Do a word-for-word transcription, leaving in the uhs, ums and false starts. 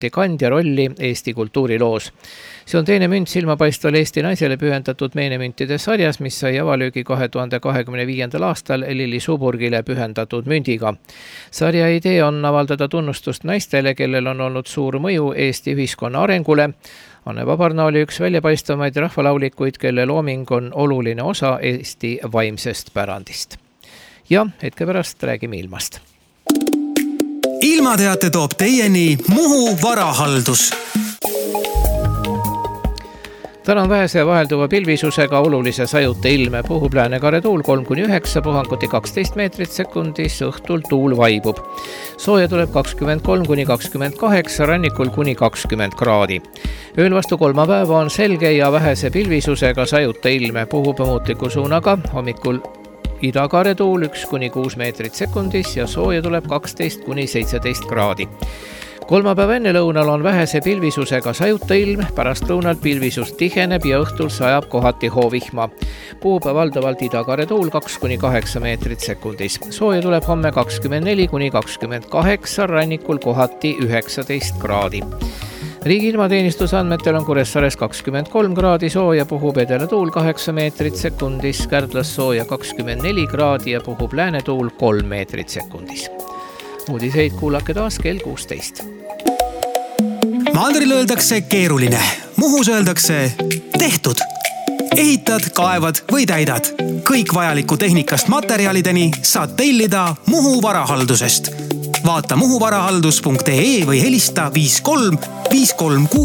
kandja rolli Eesti kultuuriloos. See on teine münt silmapaistval Eesti naisele pühendatud meenemüntide sarjas, mis sai avalöögi kahe tuhande kahekümne viiendal aastal Lili Suburgile pühendatud mündiga. Sarja idee on avaldada tunnustust naistele, kellel on olnud suur mõju Eesti ühiskonna arengule. Anne Vabarna oli üks väljapaistvamaid rahvalaulikuid, kelle looming on oluline osa Eesti vaimsest pärandist. Ja hetke pärast räägime ilmast. Ilmateate toob teieni Muhu varahaldus. Täna on vähese ja vahelduva pilvisusega olulise sajuta ilme. Puhub läänekaare tuul kolm kuni üheksa, puhanguti kaksteist meetrit sekundis, õhtul tuul vaibub. Sooja tuleb kakskümmend kolm kuni kakskümmend kaheksa, rannikul kuni kakskümmend kraadi. Ööl vastu kolmapäeva on selge ja vähese pilvisusega sajuta ilme. Puhub muutliku suunaga, hommikul idakaare tuul üks kuni kuus meetrit sekundis ja sooja tuleb kaksteist kuni seitseteist kraadi. Kolmapäeva enne lõunal on vähese pilvisusega sajuta ilm, pärast lõunal pilvisus tiheneb ja õhtul sajab kohati hoovihma. Puhub valdavalt idakaare tuul kaks kuni kaheksa meetrit sekundis. Sooja tuleb homme kakskümmend neli kuni kakskümmend kaheksa, rannikul kohati üheksateist kraadi. Riigi ilmateenistuse andmetel on Kuressaares kakskümmend kolm kraadi sooja, puhub edela tuul kaheksa meetrit sekundis, Kärdlas sooja kakskümmend neli kraadi ja puhub lääne tuul kolm meetrit sekundis. Uudiseid kuulake taas kell kuusteist. Mandril öeldakse keeruline, Muhus öeldakse tehtud. Ehitad, kaevad või täidad. Kõik vajaliku tehnikast materjalideni saad tellida Muhu varahaldusest. Vaata muhuvarahaldus punkt ee või helista viis kolm viis kolm kuus.